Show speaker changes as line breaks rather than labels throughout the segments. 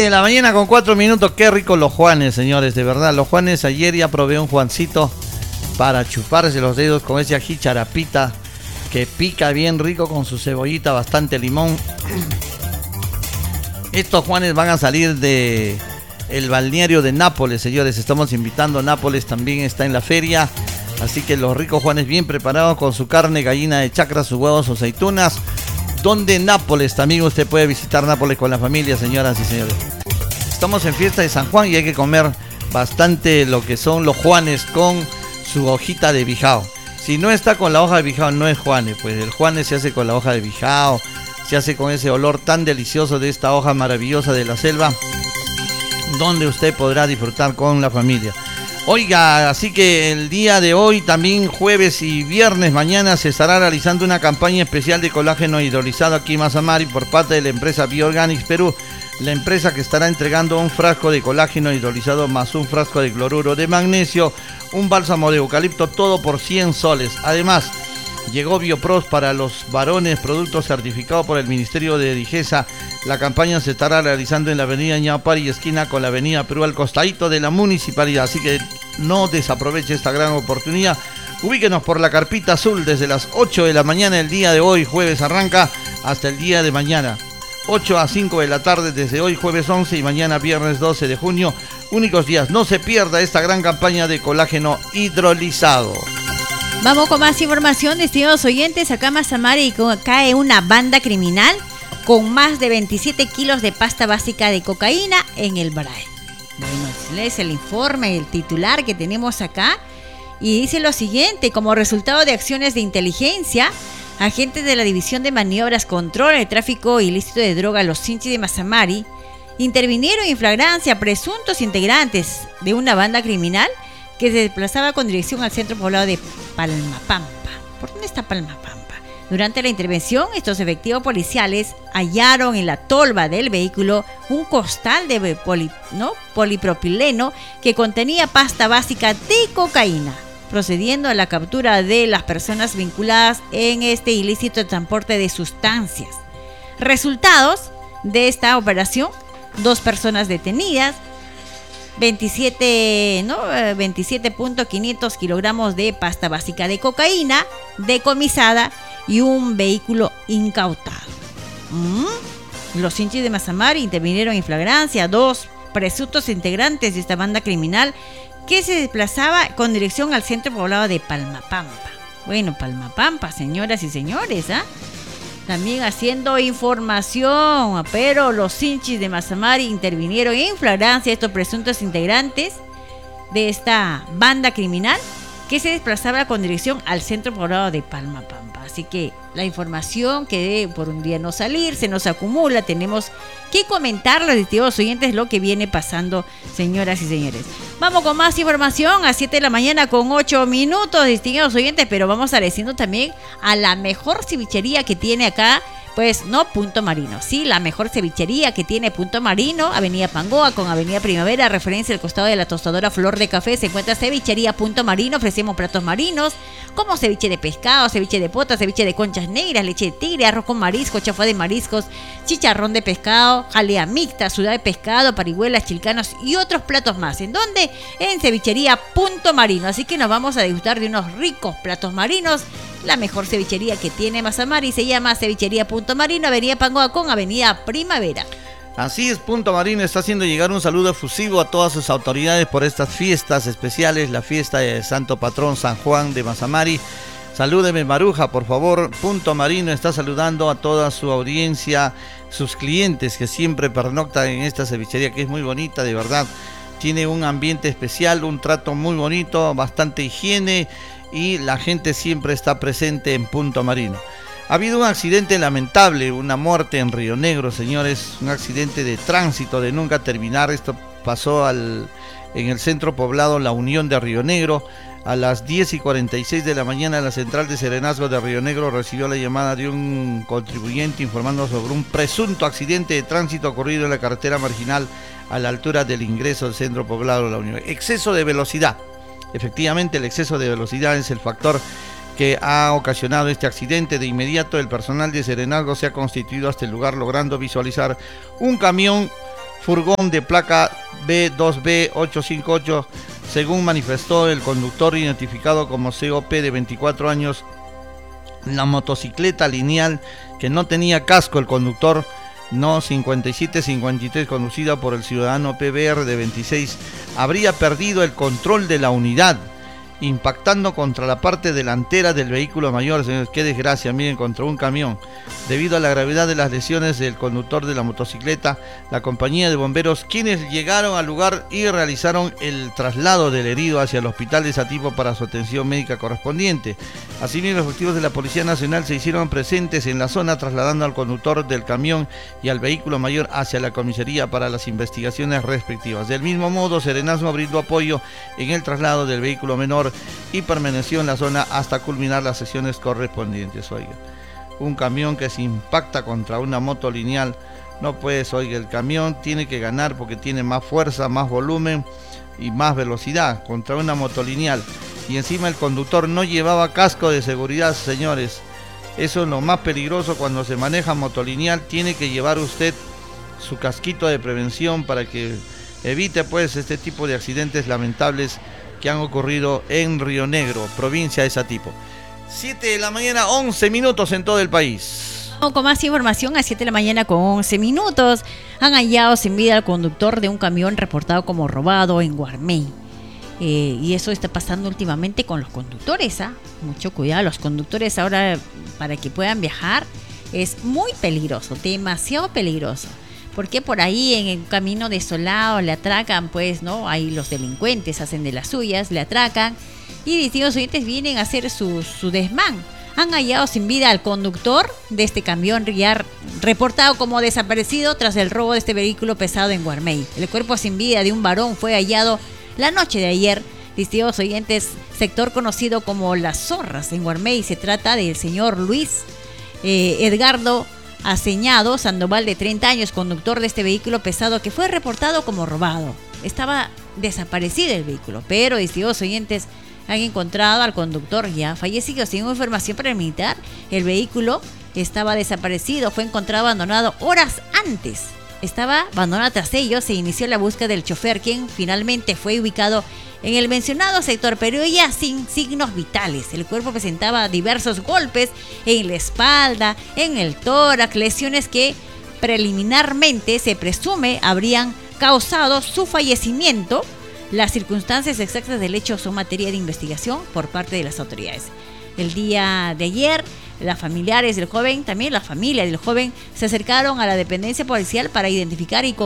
de la mañana con 4 minutos. Qué rico los Juanes, señores, de verdad. Los Juanes, ayer ya probé un Juancito para chuparse los dedos con ese ají charapita que pica bien rico con su cebollita, bastante limón. Estos Juanes van a salir de el balneario de Nápoles, señores. Estamos invitando a Nápoles, también está en la feria. Así que los ricos Juanes bien preparados con su carne, gallina de chacra, sus huevos, sus aceitunas. Donde Nápoles, también usted puede visitar Nápoles con la familia, señoras y señores. Estamos en fiesta de San Juan y hay que comer bastante lo que son los Juanes con su hojita de bijao. Si no está con la hoja de bijao, no es Juanes, pues el Juanes se hace con la hoja de bijao, se hace con ese olor tan delicioso de esta hoja maravillosa de la selva, donde usted podrá disfrutar con la familia. Oiga, así que el día de hoy, también jueves y viernes, mañana se estará realizando una campaña especial de colágeno hidrolizado aquí en Mazamari por parte de la empresa Bioorganics Perú, la empresa que estará entregando un frasco de colágeno hidrolizado más un frasco de cloruro de magnesio, un bálsamo de eucalipto, todo por 100 soles. Además, llegó Biopros para los varones, producto certificado por el Ministerio de Digesa. La campaña se estará realizando en la avenida Ñaupari, esquina con la avenida Perú, al costadito de la municipalidad. Así que no desaproveche esta gran oportunidad. Ubíquenos por la Carpita Azul desde las 8 de la mañana el día de hoy, jueves arranca, hasta el día de mañana. 8 a 5 de la tarde desde hoy, jueves 11 y mañana viernes 12 de junio. Únicos días. No se pierda esta gran campaña de colágeno hidrolizado.
Vamos con más información, estimados oyentes. Acá en Mazamari cae una banda criminal con más de 27 kilos de pasta básica de cocaína en el Brae. Bueno, es el informe, el titular que tenemos acá, y dice lo siguiente: como resultado de acciones de inteligencia, agentes de la División de Maniobras contra el Tráfico Ilícito de Droga, los Sinchi de Mazamari, intervinieron en flagrancia presuntos integrantes de una banda criminal que se desplazaba con dirección al centro poblado de Palmapampa. ¿Por dónde está Palmapampa? Durante la intervención, estos efectivos policiales hallaron en la tolva del vehículo un costal de polipropileno que contenía pasta básica de cocaína, procediendo a la captura de las personas vinculadas en este ilícito transporte de sustancias. Resultados de esta operación: 2 personas detenidas, 27.500 kilogramos de pasta básica de cocaína decomisada y un vehículo incautado. Los hinchas de Mazamari intervinieron en flagrancia 2 presuntos integrantes de esta banda criminal que se desplazaba con dirección al centro poblado de Palmapampa. Bueno, Palmapampa, señoras y señores, también haciendo información, pero los hinchis de Mazamari intervinieron en flagrancia estos presuntos integrantes de esta banda criminal que se desplazaba con dirección al centro poblado de Palmapampa. Así que la información que por un día no salir, se nos acumula, tenemos que comentar, los distintos oyentes, lo que viene pasando, señoras y señores. Vamos con más información a 7 de la mañana con 8 minutos, distinguidos oyentes, pero vamos agradeciendo también a la mejor cevichería que tiene acá, pues no Punto Marino, sí, la mejor cevichería que tiene Punto Marino, Avenida Pangoa con Avenida Primavera, referencia al costado de la tostadora Flor de Café, se encuentra Cevichería Punto Marino. Ofrecemos platos marinos como ceviche de pescado, ceviche de pota, ceviche de conchas negras, leche de tigre, arroz con marisco, chafá de mariscos, chicharrón de pescado, jalea mixta, sudada de pescado, parihuelas, chilcanos y otros platos más. ¿En dónde? En Cevichería Punto Marino. Así que nos vamos a degustar de unos ricos platos marinos. La mejor cevichería que tiene Mazamari se llama Cevichería Punto Marino, Avenida Pangoa con Avenida Primavera.
Así es, Punto Marino está haciendo llegar un saludo efusivo a todas sus autoridades por estas fiestas especiales, la fiesta de Santo Patrón San Juan de Mazamari. Salúdeme, Maruja, por favor. Punto Marino está saludando a toda su audiencia, sus clientes que siempre pernoctan en esta cevichería, que es muy bonita, de verdad. Tiene un ambiente especial, un trato muy bonito, bastante higiene, y la gente siempre está presente en Punto Marino. Ha habido un accidente lamentable, una muerte en Río Negro, señores, un accidente de tránsito de nunca terminar. Esto pasó en el centro poblado La Unión de Río Negro. A las 10:46 de la mañana, la central de serenazgo de Río Negro recibió la llamada de un contribuyente informando sobre un presunto accidente de tránsito ocurrido en la carretera marginal a la altura del ingreso al centro poblado La Unión. Exceso de velocidad. Efectivamente, el exceso de velocidad es el factor que ha ocasionado este accidente. De inmediato, el personal de serenazgo se ha constituido hasta el lugar, logrando visualizar un camión furgón de placa B2B858, según manifestó el conductor identificado como COP de 24 años. La motocicleta lineal que no tenía casco, el conductor no 5753, conducida por el ciudadano PBR de 26, habría perdido el control de la unidad, impactando contra la parte delantera del vehículo mayor. Señores, qué desgracia, miren, contra un camión. Debido a la gravedad de las lesiones del conductor de la motocicleta, la compañía de bomberos, quienes llegaron al lugar y realizaron el traslado del herido hacia el hospital de Satipo para su atención médica correspondiente. Asimismo, los efectivos de la Policía Nacional se hicieron presentes en la zona, trasladando al conductor del camión y al vehículo mayor hacia la comisaría para las investigaciones respectivas. Del mismo modo, Serenazgo brindó apoyo en el traslado del vehículo menor y permaneció en la zona hasta culminar las sesiones correspondientes. Oiga, un camión que se impacta contra una moto lineal, no puedes, oiga, el camión tiene que ganar porque tiene más fuerza, más volumen y más velocidad contra una moto lineal, y encima el conductor no llevaba casco de seguridad. Señores, eso es lo más peligroso cuando se maneja motolineal. Tiene que llevar usted su casquito de prevención para que evite pues este tipo de accidentes lamentables que han ocurrido en Río Negro, provincia de Satipo. 7 de la mañana, 11 minutos en todo el país.
Con más información, a 7 de la mañana con 11 minutos, han hallado sin vida al conductor de un camión reportado como robado en Guarmey. Y eso está pasando últimamente con los conductores, mucho cuidado, los conductores ahora, para que puedan viajar, es muy peligroso, demasiado peligroso. Porque por ahí en el camino desolado le atracan, pues, ¿no? Ahí los delincuentes hacen de las suyas, le atracan y distintos oyentes vienen a hacer su desmán. Han hallado sin vida al conductor de este camión ya reportado como desaparecido tras el robo de este vehículo pesado en Guarmey. El cuerpo sin vida de un varón fue hallado la noche de ayer. Distintos oyentes, sector conocido como Las Zorras en Guarmey. Se trata del señor Luis Edgardo Aceñado Sandoval, de 30 años, conductor de este vehículo pesado que fue reportado como robado. Estaba desaparecido el vehículo, pero distintos oyentes han encontrado al conductor ya fallecido. Sin información preliminar, el vehículo estaba desaparecido, fue encontrado abandonado horas antes. Estaba abandonado. Tras ello se inició la búsqueda del chofer, quien finalmente fue ubicado en el mencionado sector, pero ya sin signos vitales. El cuerpo presentaba diversos golpes en la espalda, en el tórax, lesiones que preliminarmente se presume habrían causado su fallecimiento. Las circunstancias exactas del hecho son materia de investigación por parte de las autoridades. El día de ayer, las familiares del joven, también la familia del joven, se acercaron a la dependencia policial para identificar y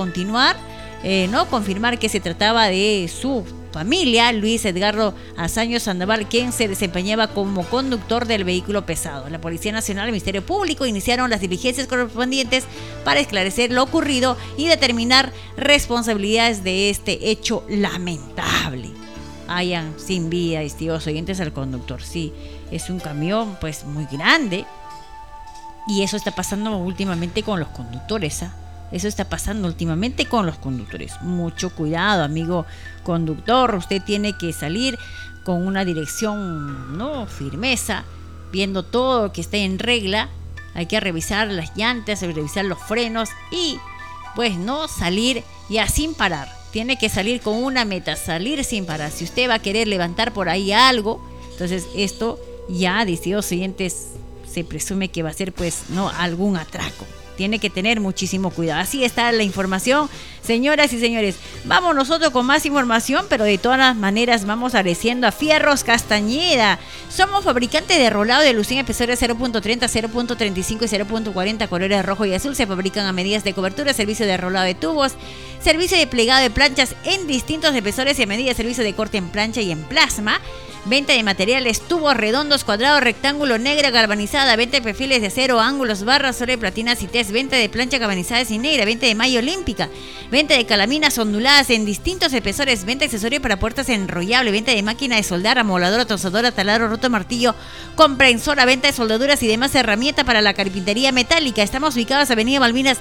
confirmar que se trataba de su familia, Luis Edgardo Azaño Sandoval, quien se desempeñaba como conductor del vehículo pesado. La Policía Nacional y el Ministerio Público iniciaron las diligencias correspondientes para esclarecer lo ocurrido y determinar responsabilidades de este hecho lamentable. Hayan sin vida, estimados oyentes, al conductor. Sí, es un camión pues muy grande, y eso está pasando últimamente con los conductores, Eso está pasando últimamente con los conductores. Mucho cuidado, amigo conductor. Usted tiene que salir con una dirección, firmeza, viendo todo que esté en regla. Hay que revisar las llantas, revisar los frenos y pues no salir ya sin parar. Tiene que salir con una meta, salir sin parar. Si usted va a querer levantar por ahí algo, entonces esto ya, distintos oyentes, se presume que va a ser pues algún atraco. Tiene que tener muchísimo cuidado. Así está la información, señoras y señores. Vamos nosotros con más información, pero de todas las maneras vamos agradeciendo a Fierros Castañeda. Somos fabricantes de rolado de lucina espesores 0.30, 0.35 y 0.40 colores rojo y azul. Se fabrican a medidas de cobertura, servicio de rolado de tubos, servicio de plegado de planchas en distintos espesores y a medida, servicio de corte en plancha y en plasma. Venta de materiales, tubos redondos, cuadrados, rectángulo, negra, galvanizada. Venta de perfiles de acero, ángulos, barras, sobre platinas y test. Venta de plancha galvanizada y negra. Venta de malla olímpica. Venta de calaminas onduladas en distintos espesores. Venta de accesorios para puertas enrollable. Venta de máquina de soldar, amoladora, tosadora, taladro, roto, martillo, comprensora. Venta de soldaduras y demás herramientas para la carpintería metálica. Estamos ubicados en Avenida Malvinas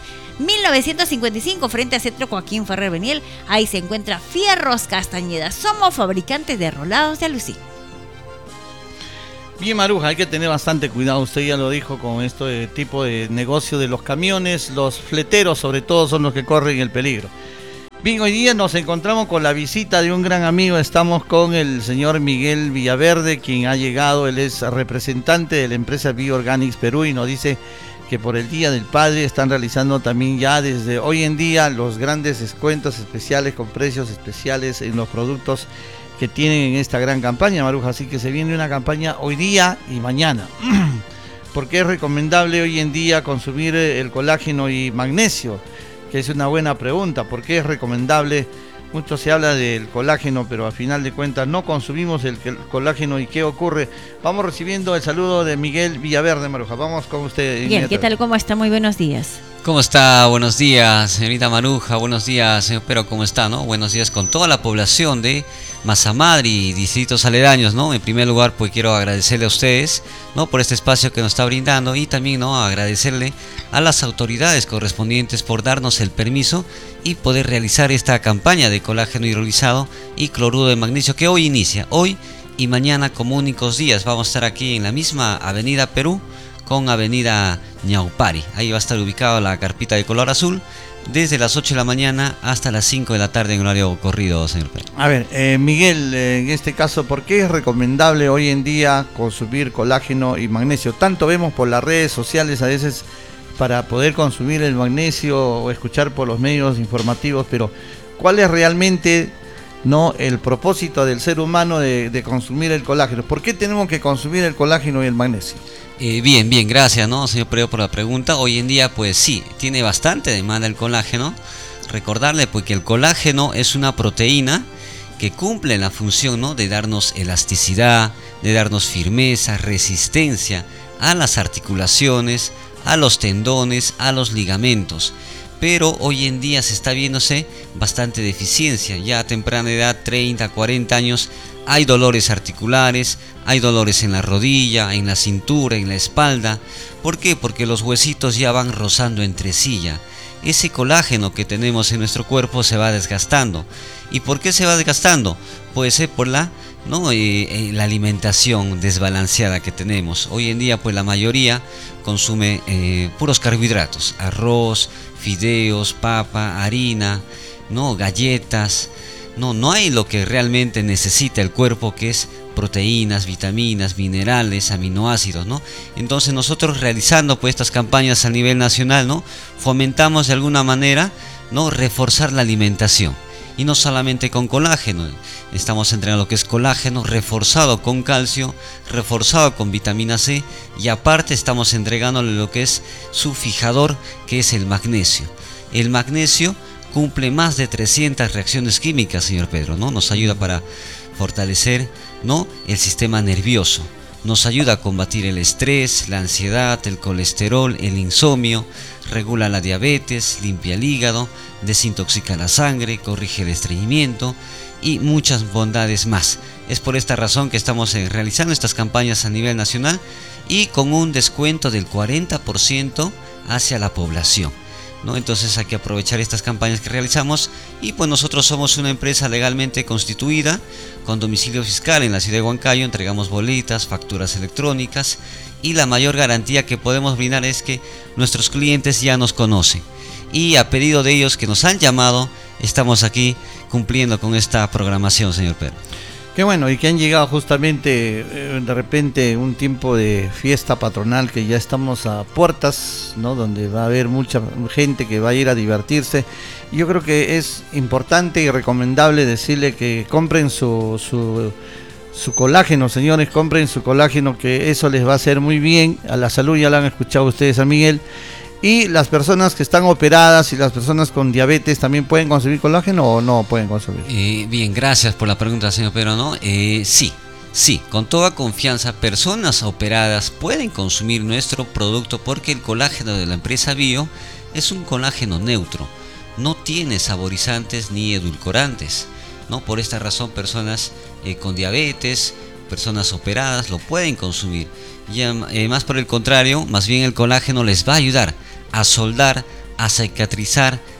1955, frente a Centro Joaquín Ferrer Beniel. Ahí se encuentra Fierros Castañeda. Somos fabricantes de rolados de alucín.
Bien, Maruja, hay que tener bastante cuidado, usted ya lo dijo, con esto de tipo de negocio de los camiones, los fleteros sobre todo son los que corren el peligro. Bien, hoy día nos encontramos con la visita de un gran amigo, estamos con el señor Miguel Villaverde, quien ha llegado, él es representante de la empresa Bioorganics Perú y nos dice que por el Día del Padre están realizando también ya desde hoy en día los grandes descuentos especiales con precios especiales en los productos que tienen en esta gran campaña, Maruja, así que se viene una campaña hoy día y mañana. ¿Por qué es recomendable hoy en día consumir el colágeno y magnesio? Que es una buena pregunta. ¿Por qué es recomendable? Mucho se habla del colágeno, pero a final de cuentas no consumimos el colágeno. ¿Y qué ocurre? Vamos recibiendo el saludo de Miguel Villaverde, Maruja. Vamos con usted.
Bien, ¿qué tal? ¿Cómo está? Muy buenos días.
¿Cómo está? Buenos días, señorita Maruja. Buenos días, señor Pero. ¿Cómo está, no? Buenos días con toda la población de Mazamadre y distritos aledaños, ¿no? En primer lugar, pues quiero agradecerle a ustedes, ¿no? Por este espacio que nos está brindando y también, ¿no? Agradecerle a las autoridades correspondientes por darnos el permiso y poder realizar esta campaña de colágeno hidrolizado y cloruro de magnesio que hoy inicia, hoy y mañana como únicos días. Vamos a estar aquí en la misma Avenida Perú con Avenida Ñaupari. Ahí va a estar ubicada la carpita de color azul desde las 8 de la mañana hasta las 5 de la tarde en horario corrido, señor Pedro.
A ver, Miguel, en este caso, ¿por qué es recomendable hoy en día consumir colágeno y magnesio? Tanto vemos por las redes sociales a veces para poder consumir el magnesio o escuchar por los medios informativos, pero ¿cuál es realmente el propósito del ser humano de consumir el colágeno? ¿Por qué tenemos que consumir el colágeno y el magnesio?
Bien, gracias, ¿no, señor Preo, por la pregunta. Hoy en día, pues sí, tiene bastante demanda el colágeno. Recordarle, pues, que el colágeno es una proteína que cumple la función, ¿no? De darnos elasticidad, de darnos firmeza, resistencia a las articulaciones, a los tendones, a los ligamentos. Pero hoy en día se está viéndose bastante deficiencia. Ya a temprana edad, 30, 40 años, hay dolores articulares, hay dolores en la rodilla, en la cintura, en la espalda. ¿Por qué? Porque los huesitos ya van rozando entre sí ya. Ese colágeno que tenemos en nuestro cuerpo se va desgastando. ¿Y por qué se va desgastando? Puede ser por la alimentación desbalanceada que tenemos. Hoy en día, pues la mayoría consume puros carbohidratos, arroz, fideos, papa, harina, galletas. No hay lo que realmente necesita el cuerpo, que es proteínas, vitaminas, minerales, aminoácidos, ¿no? Entonces nosotros realizando pues estas campañas a nivel nacional, ¿no? Fomentamos de alguna manera, ¿no? Reforzar la alimentación. Y no solamente con colágeno, estamos entregando lo que es colágeno reforzado con calcio, reforzado con vitamina C, y aparte estamos entregándole lo que es su fijador, que es el magnesio. El magnesio cumple más de 300 reacciones químicas, señor Pedro, ¿no? Nos ayuda para fortalecer, ¿no? El sistema nervioso, nos ayuda a combatir el estrés, la ansiedad, el colesterol, el insomnio, regula la diabetes, limpia el hígado, desintoxica la sangre, corrige el estreñimiento y muchas bondades más. Es por esta razón que estamos realizando estas campañas a nivel nacional y con un descuento del 40% hacia la población, ¿no? Entonces hay que aprovechar estas campañas que realizamos y pues nosotros somos una empresa legalmente constituida con domicilio fiscal en la ciudad de Huancayo. Entregamos boletas, facturas electrónicas y la mayor garantía que podemos brindar es que nuestros clientes ya nos conocen y a pedido de ellos que nos han llamado estamos aquí cumpliendo con esta programación, señor Pedro.
Qué bueno, y que han llegado justamente de repente un tiempo de fiesta patronal que ya estamos a puertas, ¿no? Donde va a haber mucha gente que va a ir a divertirse. Y yo creo que es importante y recomendable decirle que compren su colágeno, señores, compren su colágeno, que eso les va a hacer muy bien a la salud. Ya lo han escuchado ustedes a Miguel. Y las personas que están operadas y las personas con diabetes también pueden consumir colágeno o no pueden consumir.
Bien, gracias por la pregunta, señor Pedro, ¿no? Sí, con toda confianza, personas operadas pueden consumir nuestro producto porque el colágeno de la empresa Bio es un colágeno neutro, no tiene saborizantes ni edulcorantes, ¿no? Por esta razón, personas con diabetes, personas operadas lo pueden consumir. Y más por el contrario, más bien el colágeno les va a ayudar a soldar, a cicatrizar,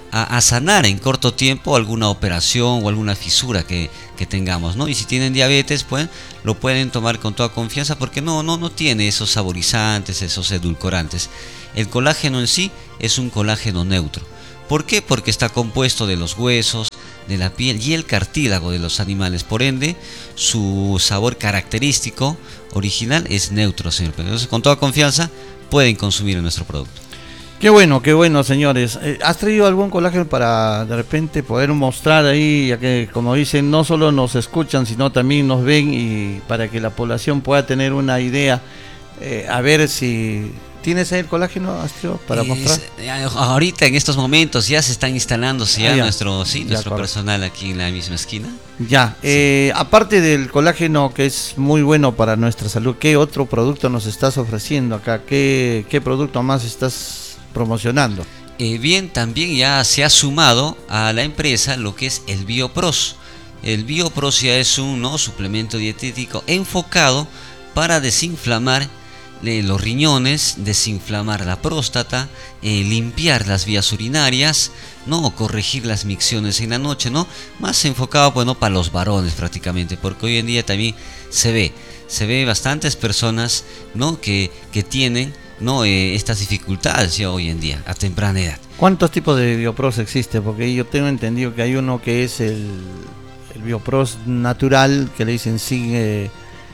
a sanar en corto tiempo alguna operación o alguna fisura que tengamos, ¿no? Y si tienen diabetes, pues lo pueden tomar con toda confianza porque no tiene esos saborizantes, esos edulcorantes. El colágeno en sí es un colágeno neutro. ¿Por qué? Porque está compuesto de los huesos, de la piel y el cartílago de los animales. Por ende, su sabor característico original es neutro, señor Pedro. Entonces, con toda confianza, pueden consumir nuestro producto.
Qué bueno, señores. ¿Has traído algún colágeno para de repente poder mostrar ahí, ya que como dicen, no solo nos escuchan, sino también nos ven, y para que la población pueda tener una idea, a ver si... ¿Tienes ahí el colágeno, Astrio, para mostrar?
Ahorita en estos momentos ya se están instalándose ya, nuestro
correcto.
personal aquí en la misma esquina.
Ya, aparte del colágeno, que es muy bueno para nuestra salud, ¿qué otro producto nos estás ofreciendo acá? ¿Qué producto más estás promocionando?
Bien, también ya se ha sumado a la empresa lo que es el Biopros. El Biopros ya es un suplemento dietético enfocado para desinflamar los riñones, desinflamar la próstata, limpiar las vías urinarias, corregir las micciones en la noche, más enfocado para los varones prácticamente, porque hoy en día también se ve bastantes personas que tienen estas dificultades ya hoy en día a temprana edad.
¿Cuántos tipos de Biopros existe? Porque yo tengo entendido que hay uno que es el Biopros natural, que le dicen sin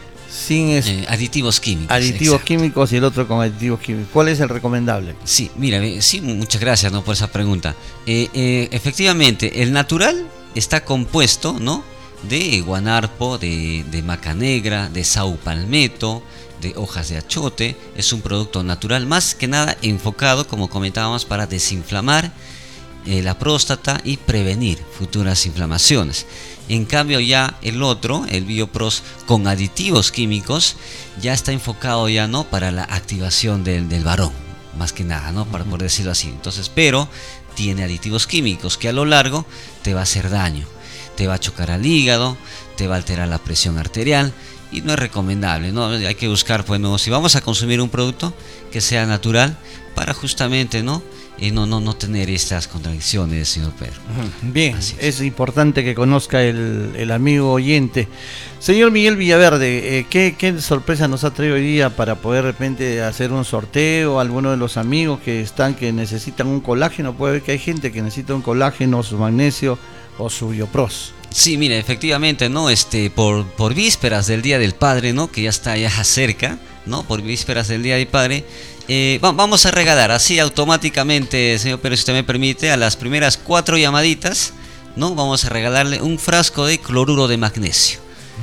aditivos químicos.
Aditivos químicos, y el otro con aditivos químicos. ¿Cuál es el recomendable?
Sí, mira, sí, muchas gracias por esa pregunta. Efectivamente, el natural está compuesto de guanarpo, de maca negra, de saupalmeto, de hojas de achote. Es un producto natural, más que nada enfocado, como comentábamos, para desinflamar la próstata y prevenir futuras inflamaciones. En cambio ya el otro, el Biopros con aditivos químicos, ya está enfocado ya para la activación del varón, más que nada, para por decirlo así. Entonces, pero tiene aditivos químicos que a lo largo te va a hacer daño, te va a chocar al hígado, te va a alterar la presión arterial y no es recomendable, Hay que buscar, si vamos a consumir un producto que sea natural para justamente no tener estas contradicciones, señor Pedro.
Bien, es importante que conozca el amigo oyente. Señor Miguel Villaverde, ¿qué sorpresa nos ha traído hoy día para poder de repente hacer un sorteo? Alguno de los amigos que necesitan un colágeno, puede ver que hay gente que necesita un colágeno, su magnesio o su Biopros.
Sí, mire, efectivamente, por vísperas del Día del Padre, que ya está ya cerca, por vísperas del Día del Padre, vamos a regalar así automáticamente, señor Pérez, si usted me permite, a las primeras 4 llamaditas, vamos a regalarle un frasco de cloruro de magnesio.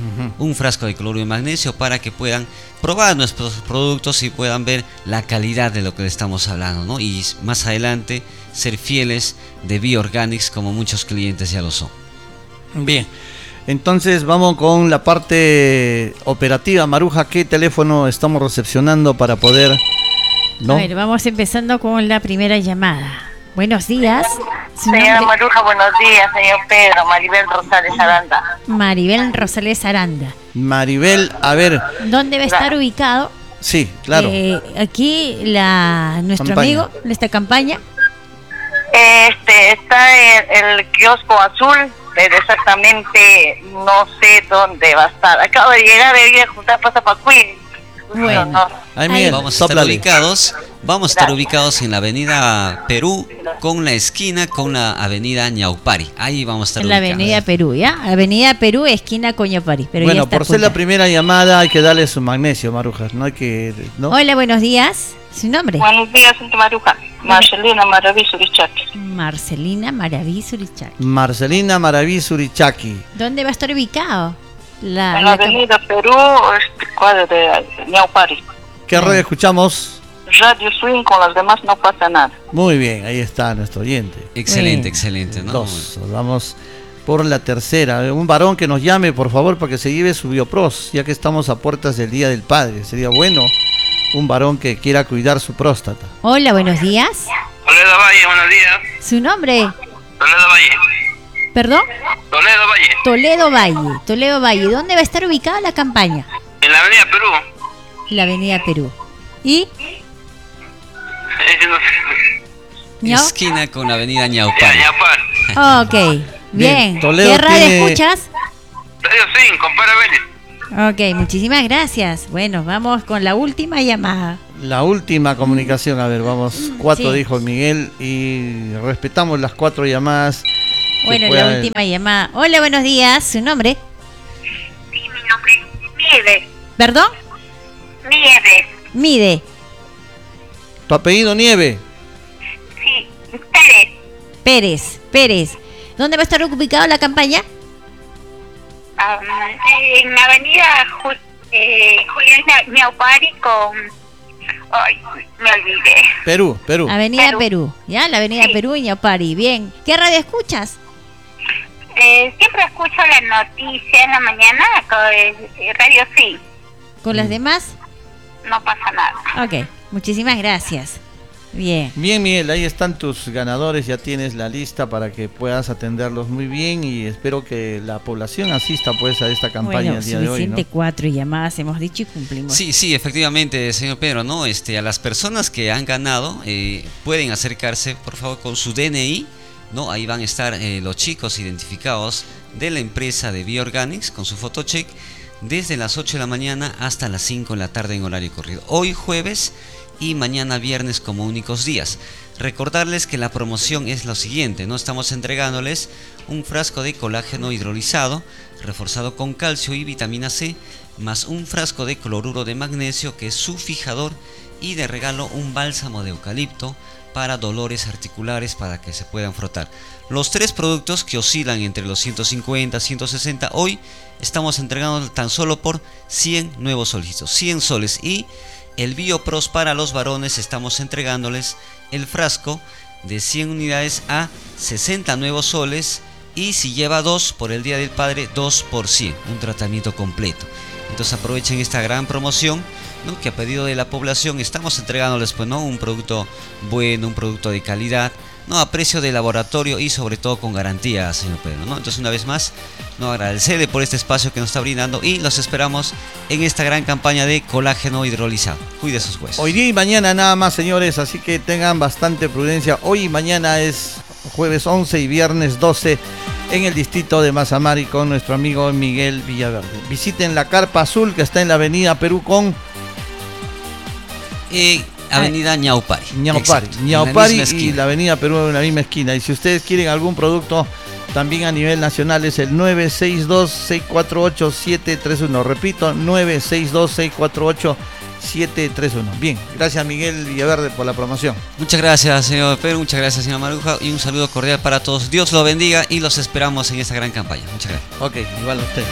Un frasco de cloruro de magnesio para que puedan probar nuestros productos y puedan ver la calidad de lo que le estamos hablando, y más adelante ser fieles de Bioorganics, como muchos clientes ya lo son.
Bien, entonces vamos con la parte operativa. Maruja, ¿qué teléfono estamos recepcionando para poder...
A ver, vamos empezando con la primera llamada. Buenos días.
Señora Maruja, buenos días, señor Pedro. Maribel Rosales Aranda.
Maribel Rosales Aranda.
Maribel, a ver.
¿Dónde va a estar ubicado?
Sí, claro.
Aquí nuestro
Campaña.
amigo, nuestra campaña.
Está en el kiosco azul, pero exactamente no sé dónde va a estar. Acabo de llegar a juntar Pasapacuí.
Bueno.
Ay, Miguel,
vamos a estar ubicados en la avenida Perú, con la esquina con la avenida Ñaupari. Ahí vamos a estar
en la
ubicados.
avenida Perú, ¿ya? Avenida Perú, esquina con Ñaupari. Pero
bueno,
ya está
por ser
junta.
la primera llamada hay que darle su magnesio, Maruja. No hay que...
Hola, buenos días. ¿Su nombre?
Buenos días, señora Maruja. Marcelina Maraví Surichaki.
Marcelina Maraví Surichaki.
Marcelina Maraví Surichaki.
¿Dónde va a estar ubicado?
En la avenida Perú, cuadro de Ñaupari.
¿Qué radio escuchamos?
Radio Swing, con las demás no pasa nada.
Muy bien, ahí está nuestro oyente.
Excelente, excelente,
Dos, vamos por la tercera. Un varón que nos llame, por favor, para que se lleve su Biopros, ya que estamos a puertas del Día del Padre. Sería bueno un varón que quiera cuidar su próstata.
Hola, buenos días.
Toledo Valle, buenos días.
¿Su nombre?
Toledo Valle.
¿Perdón?
Toledo Valle.
Toledo Valle. Toledo Valle. ¿Dónde va a estar ubicada la campaña?
En la avenida Perú.
La avenida Perú. ¿Y? ¿Ñau?
esquina con la avenida
Ya,
Ñaupari.
Ñaupar.
Ok, bien.
Toledo
¿Qué radio
tiene-
escuchas?
Radio 5, para Vélez.
Ok, muchísimas gracias. Bueno, vamos con la última llamada.
La última comunicación, a ver, vamos, 4
Sí.
dijo Miguel y respetamos las 4 llamadas. que
Bueno,
pueda-
la última llamada. Hola, buenos días. ¿Su nombre?
Sí, mi nombre es Nieve.
¿Perdón?
Nieve.
Mide.
¿Tu apellido Nieve?
Sí, Pérez.
Pérez. ¿Dónde va a estar ubicada la campaña?
En Avenida Julián Ñaupari con... Ay, me olvidé.
Perú.
Avenida
Perú.
Perú. ¿Ya? La Avenida
Sí.
Perú y Ñaupari. Bien. ¿Qué radio escuchas?
Siempre escucho la noticia en la mañana con Radio Sí.
¿Con las demás?
No pasa nada.
Ok. Muchísimas gracias. Bien.
Bien, Miguel, ahí están tus ganadores, ya tienes la lista para que puedas atenderlos muy bien y espero que la población asista pues a esta campaña
Bueno,
el día de hoy, ¿no?
suficiente 4 llamadas hemos dicho y cumplimos.
Sí, efectivamente, señor Pedro, ¿no? A las personas que han ganado pueden acercarse, por favor, con su DNI, ¿no? Ahí van a estar los chicos identificados de la empresa de Bioorganics con su photocheck desde las 8 de la mañana hasta las 5 de la tarde en horario corrido. Hoy jueves y mañana viernes como únicos días. Recordarles que la promoción es lo siguiente, ¿no? Estamos entregándoles un frasco de colágeno hidrolizado, reforzado con calcio y vitamina C, más un frasco de cloruro de magnesio que es su fijador y de regalo un bálsamo de eucalipto para dolores articulares para que se puedan frotar. Los 3 productos que oscilan entre los 150 160, hoy estamos entregando tan solo por 100 nuevos solicitos, 100 soles. Y el BioPros para los varones estamos entregándoles el frasco de 100 unidades a 60 nuevos soles, y si lleva 2 por el Día del Padre, 2 por 100, un tratamiento completo. Entonces aprovechen esta gran promoción, ¿no? Que a pedido de la población estamos entregándoles pues, ¿no? Un producto bueno, un producto de calidad, ¿no? A precio de laboratorio y sobre todo con garantía, señor Pedro, ¿no? Entonces una vez más, ¿no? Agradecerle por este espacio que nos está brindando y los esperamos en esta gran campaña de colágeno hidrolizado. Cuide sus huesos.
Hoy día y mañana nada más, señores, así que tengan bastante prudencia. Hoy y mañana es jueves 11 y viernes 12 en el distrito de Mazamari con nuestro amigo Miguel Villaverde. Visiten la Carpa Azul que está en la avenida Perú con
Avenida Ñaupari.
Ñaupari,
Exacto, en la
Ñaupari
misma
y
esquina.
la avenida Perú en la misma esquina. Y si ustedes quieren algún producto también a nivel nacional es el 962-648-731. Repito, 962-648-731. Bien, gracias Miguel Villaverde por la promoción.
Muchas gracias, señor Pedro, muchas gracias, señor Maruja, y un saludo cordial para todos. Dios lo bendiga y los esperamos en esta gran campaña. Muchas gracias.
Ok, igual a usted.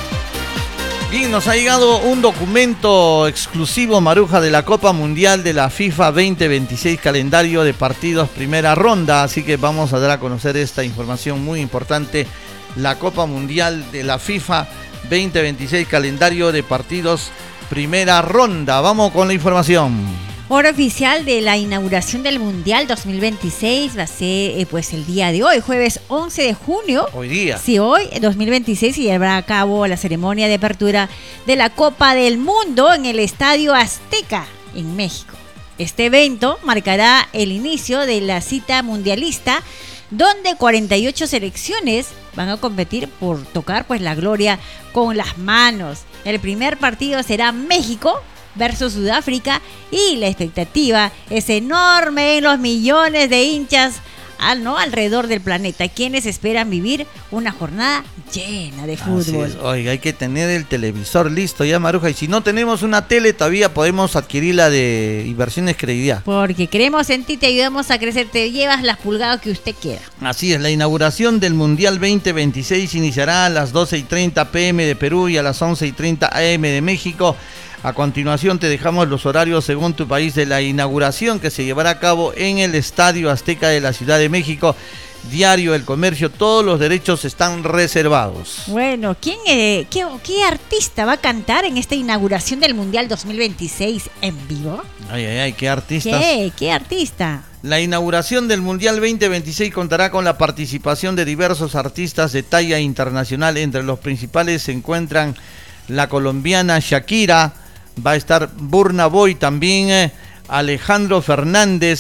Bien, nos ha llegado un documento exclusivo, Maruja, de la Copa Mundial de la FIFA 2026, calendario de partidos primera ronda, así que vamos a dar a conocer esta información muy importante. La Copa Mundial de la FIFA 2026, calendario de partidos primera ronda. Vamos con la información.
Hora oficial de la inauguración del Mundial 2026 va a ser pues el día de hoy, jueves 11 de junio.
Hoy día.
Sí, hoy, 2026, se llevará a cabo la ceremonia de apertura de la Copa del Mundo en el Estadio Azteca, en México. Este evento marcará el inicio de la cita mundialista, donde 48 selecciones van a competir por tocar pues la gloria con las manos. El primer partido será México versus Sudáfrica y la expectativa es enorme en los millones de hinchas alrededor del planeta, quienes esperan vivir una jornada llena de
Así
fútbol.
es. Oiga, hay que tener el televisor listo ya, Maruja, y si no tenemos una tele todavía podemos adquirir la de Inversiones Credibilidad.
Porque creemos en ti, te ayudamos a crecer, te llevas las pulgadas que usted quiera.
Así es, la inauguración del Mundial 2026 iniciará a las 12:30 p.m. de Perú y a las 11:30 a.m. de México. A continuación te dejamos los horarios según tu país de la inauguración que se llevará a cabo en el Estadio Azteca de la Ciudad de México. Diario El Comercio, todos los derechos están reservados.
Bueno, qué artista va a cantar en esta inauguración del Mundial 2026 en vivo?
Ay, qué artistas.
¿Qué artista?
La inauguración del Mundial 2026 contará con la participación de diversos artistas de talla internacional. Entre los principales se encuentran la colombiana Shakira, va a estar Burna Boy también, Alejandro Fernández,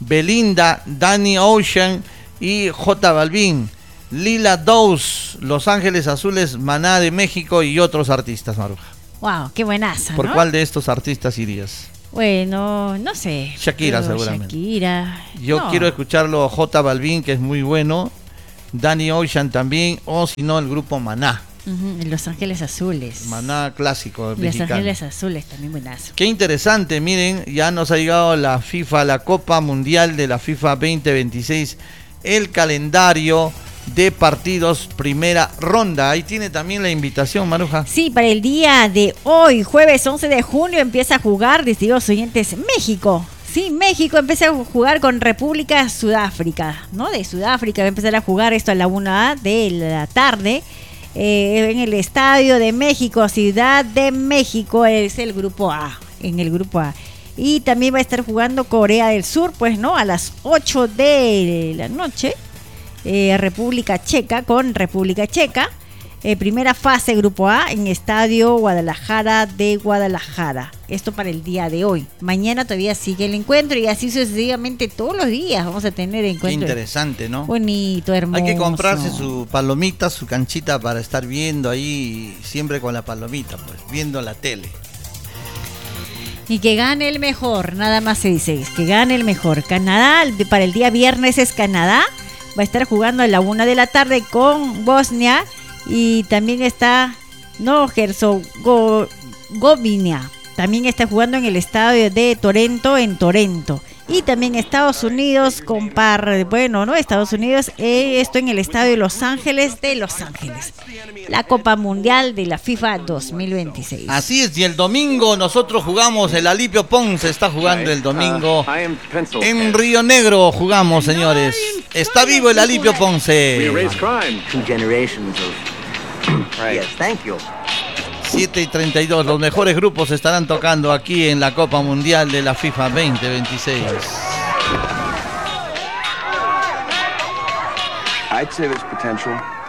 Belinda, Danny Ocean y J Balvin. Lila Downs, Los Ángeles Azules, Maná de México y otros artistas, Maruja.
Wow, qué buenaza, ¿no?
¿Por cuál de estos artistas irías?
Bueno, no sé.
Shakira,
pero
seguramente.
Shakira.
Yo
no.
quiero escucharlo J Balvin, que es muy bueno. Danny Ocean también, o si no, el grupo Maná.
Los Ángeles Azules.
Maná clásico
Los
mexicano.
Ángeles Azules, también buenazo.
Qué interesante, miren, ya nos ha llegado la FIFA, la Copa Mundial de la FIFA 2026, el calendario de partidos primera ronda. Ahí tiene también la invitación, Maruja.
Sí, para el día de hoy, jueves 11 de junio, empieza a jugar, distinguidos oyentes, México. Sí, México empieza a jugar con República Sudáfrica, ¿no? De Sudáfrica va a empezar a jugar esto a la 1 de la tarde. En el Estadio de México, Ciudad de México, es el grupo A, en el grupo A. Y también va a estar jugando Corea del Sur, pues, ¿no? A las 8 de la noche. República Checa con República Checa. Primera fase Grupo A en Estadio Guadalajara de Guadalajara. Esto para el día de hoy. Mañana todavía sigue el encuentro y así sucesivamente todos los días vamos a tener encuentro.
Qué interesante, ¿no?
Bonito, hermoso.
Hay que comprarse su palomita, su canchita para estar viendo ahí, siempre con la palomita, pues, viendo la tele.
Y que gane el mejor, nada más se dice, que gane el mejor. Canadá, para el día viernes es Canadá. Va a estar jugando a la 1 de la tarde con Bosnia. Y también está, Herzegovina. También está jugando en el estadio de Toronto, en Toronto. Y también Estados Unidos Estados Unidos, esto en el estadio de Los Ángeles, la Copa Mundial de la FIFA 2026.
Así es, y el domingo nosotros jugamos, el Alipio Ponce está jugando el domingo en Río Negro, jugamos, señores. Está vivo el Alipio Ponce. 7:32, los mejores grupos estarán tocando aquí en la Copa Mundial de la FIFA 2026.
I'd say there's potential.